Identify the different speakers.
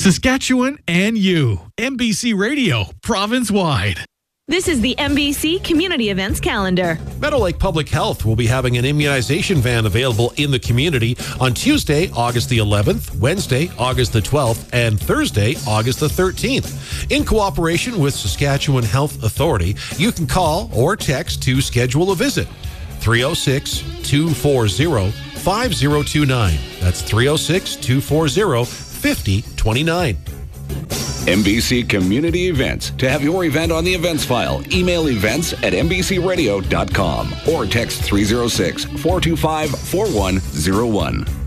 Speaker 1: Saskatchewan and you. MBC Radio, province-wide.
Speaker 2: This is the MBC Community Events Calendar.
Speaker 3: Meadow Lake Public Health will be having an immunization van available in the community on Tuesday, August the 11th, Wednesday, August the 12th, and Thursday, August the 13th. In cooperation with Saskatchewan Health Authority, you can call or text to schedule a visit. 306-240-5029. That's 306-240-5029.
Speaker 4: MBC Community Events. To have your event on the events file, email events@mbcradio.com or text 306-425-4101.